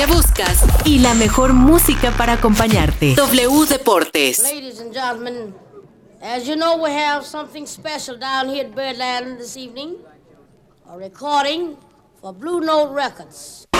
que buscas y la mejor música para acompañarte. W Deportes. Ladies and gentlemen, as you know, we have something special down here at Birdland this evening. A recording for Blue Note Records.